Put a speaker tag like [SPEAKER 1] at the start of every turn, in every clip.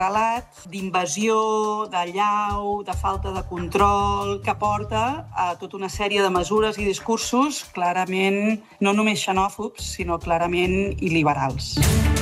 [SPEAKER 1] relat d'invasió, de llau, de falta de control, que porta a tota una sèrie de mesures i discursos clarament no només xenòfobs, sinó clarament il·liberals.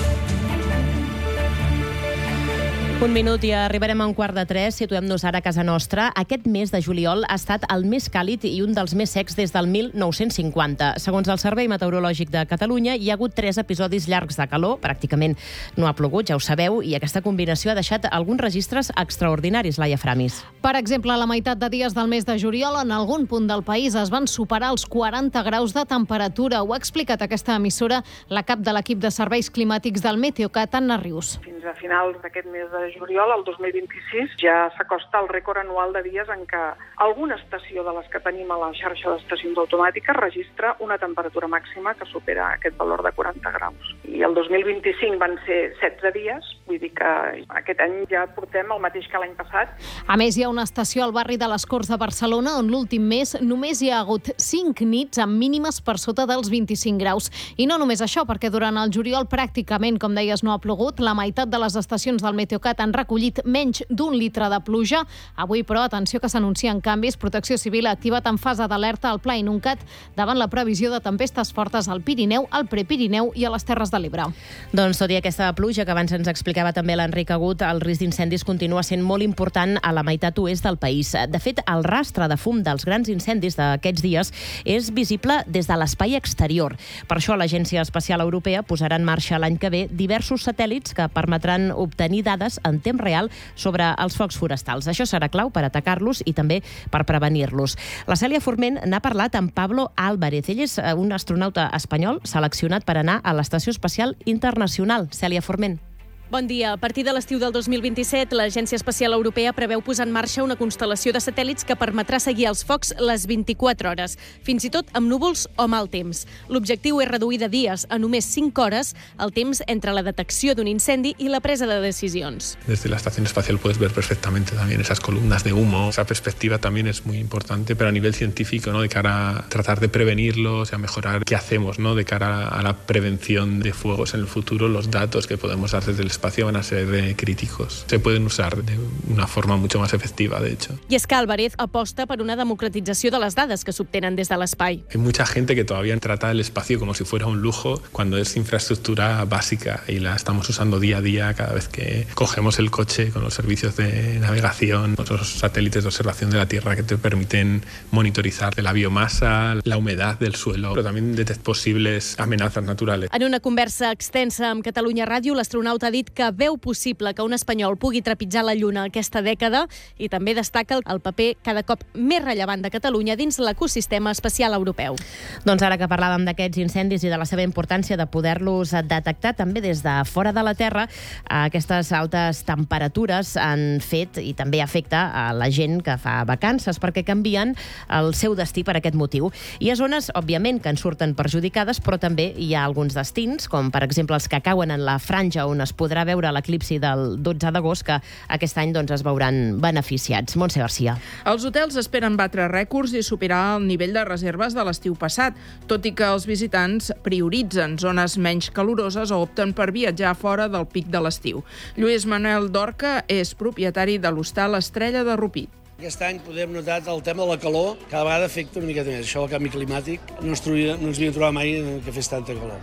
[SPEAKER 2] Un minut i arribarem a 2:45. Situem-nos ara a casa nostra. Aquest mes de juliol ha estat el més càlid i un dels més secs des del 1950. Segons el Servei Meteorològic de Catalunya, hi ha hagut 3 episodis llargs de calor. Pràcticament no ha plogut, ja ho sabeu, i aquesta combinació ha deixat alguns registres extraordinaris, Laia Framis.
[SPEAKER 3] Per exemple, a la meitat de dies del mes de juliol, en algun punt del país es van superar els 40 graus de temperatura. Ho ha explicat aquesta emissora la cap de l'equip de serveis climàtics del Meteocat, Anna Rius.
[SPEAKER 4] Fins a finals d'aquest mes de juliol, el 2026, ja s'acosta el rècord anual de dies en què alguna estació de les que tenim a la xarxa d'estacions automàtiques registra una temperatura màxima que supera aquest valor de 40 graus. I el 2025 van ser 16 dies, vull dir que aquest any ja portem el mateix que l'any passat.
[SPEAKER 3] A més, hi ha una estació al barri de les Corts de Barcelona on l'últim mes només hi ha hagut 5 nits amb mínimes per sota dels 25 graus. I no només això, perquè durant el juliol pràcticament, com deies, no ha plogut. La meitat de les estacions del Meteocat han recollit menys d'1 litre de pluja. Avui, però, atenció que s'anuncien canvis. Protecció Civil ha activat en fase d'alerta al Pla Inuncat davant la previsió de tempestes fortes al Pirineu, al Prepirineu i a les Terres de l'Ebre.
[SPEAKER 2] Doncs tot i aquesta pluja que abans ens explicava també l'Enric Agut, el risc d'incendis continua sent molt important a la meitat oest del país. De fet, el rastre de fum dels grans incendis d'aquests dies és visible des de l'espai exterior. Per això l'Agència Espacial Europea posarà en marxa l'any que ve diversos satèl·lits que permetran obtenir dades en temps real sobre els focs forestals. Això serà clau per atacar-los i també per prevenir-los. La Cèlia Forment n'ha parlat amb Pablo Álvarez. Ell és un astronauta espanyol seleccionat per anar a l'Estació Espacial Internacional. Cèlia Forment.
[SPEAKER 5] Bon dia. A partir de l'estiu del 2027, l'Agència Espacial Europea preveu posar en marxa una constel·lació de satèl·lits que permetrà seguir els focs les 24 hores, fins i tot amb núvols o mal temps. L'objectiu és reduir de dies a només 5 hores el temps entre la detecció d'un incendi i la presa de decisions.
[SPEAKER 6] Desde la Estación Espacial puedes ver perfectamente también esas columnas de humo. Esa perspectiva también es muy importante, pero a nivel científico, ¿no? De cara a tratar de prevenirlos y a mejorar qué hacemos, ¿no? De cara a la prevención de fuegos en el futuro, los datos que podemos dar desde el espacio van a ser críticos. Se pueden usar de una forma mucho más efectiva, de hecho.
[SPEAKER 5] I és que Álvarez aposta per una democratització de les dades que s'obtenen des de l'espai.
[SPEAKER 6] Hay mucha gente que todavía trata el espacio como si fuera un lujo, cuando es infraestructura básica y la estamos usando día a día cada vez que cogemos el coche con los servicios de navegación, los satélites de observación de la Tierra que te permiten monitorizar la biomasa, la humedad del suelo, pero también detectar posibles amenazas naturales.
[SPEAKER 5] En una conversa extensa amb Catalunya Ràdio, l'astronauta ha dit que veu possible que un espanyol pugui trepitjar la Lluna aquesta dècada i també destaca el paper cada cop més rellevant de Catalunya dins l'ecosistema espacial europeu.
[SPEAKER 2] Doncs ara que parlàvem d'aquests incendis i de la seva importància de poder-los detectar també des de fora de la Terra, aquestes altes temperatures han fet i també afecta a la gent que fa vacances perquè canvien el seu destí per aquest motiu. Hi ha zones, òbviament, que en surten perjudicades, però també hi ha alguns destins, com per exemple els que cauen en la franja on es podrà veure l'eclipsi del 12 d'agost, que aquest any es veuran beneficiats. Montse Garcia.
[SPEAKER 7] Els hotels esperen batre rècords i superar el nivell de reserves de l'estiu passat, tot i que els visitants prioritzen zones menys caloroses o opten per viatjar fora del pic de l'estiu. Lluís Manuel Dorca és propietari de l'hostal Estrella de Rupit.
[SPEAKER 8] Aquest any podem notar el tema de la calor, cada vegada afecta una miqueta més. Això del canvi climàtic, no ens havíem trobat mai que fes tanta calor.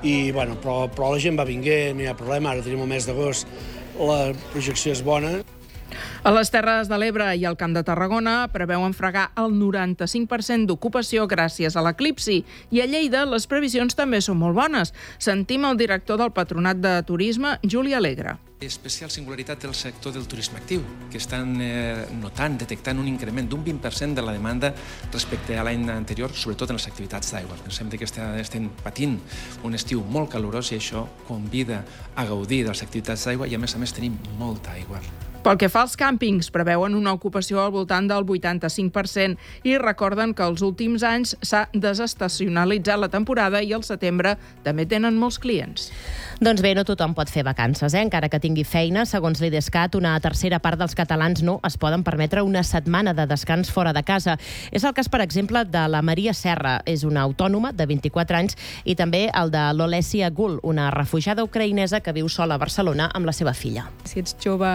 [SPEAKER 8] Però la gent va vinguent, no hi ha problema, ara tenim el mes d'agost, la projecció és bona.
[SPEAKER 7] A les Terres de l'Ebre i al Camp de Tarragona preveuen fregar el 95% d'ocupació gràcies a l'eclipsi. I a Lleida les previsions també són molt bones. Sentim el director del Patronat de Turisme, Juli Alegre.
[SPEAKER 9] Especial singularitat del sector del turisme actiu, que estan detectant un increment d'un 20% de la demanda respecte a l'any anterior, sobretot en les activitats d'aigua. Pensem que estem patint un estiu molt calorós i això convida a gaudir de les activitats d'aigua i a més tenim molta aigua.
[SPEAKER 7] Pel que fa als càmpings, preveuen una ocupació al voltant del 85% i recorden que els últims anys s'ha desestacionalitzat la temporada i al setembre també tenen molts clients.
[SPEAKER 2] Doncs bé, no tothom pot fer vacances, encara que tingui tingui feina. Segons l'IDESCAT, una tercera part dels catalans no es poden permetre una setmana de descans fora de casa. És el cas, per exemple, de la Maria Serra. És una autònoma de 24 anys i també el de l'Olèsia Gul, una refugiada ucraïnesa que viu sola a Barcelona amb la seva filla.
[SPEAKER 10] Si ets jove